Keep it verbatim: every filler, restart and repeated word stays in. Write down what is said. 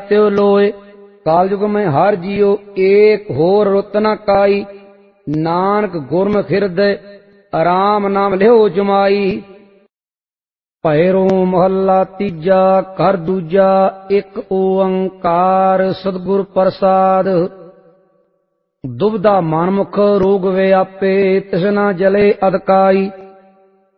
त्यों लोए। कालयुग में हर जियो एक होर रुत न काई। नानक गुरमुख हृदय आराम नाम लिहो जमाई। भैरो महला तीजा कर दूजा एक ओंकार सतगुर प्रसाद। दुबदा मनमुख रोग व्यापे तिसना जले अदकाई।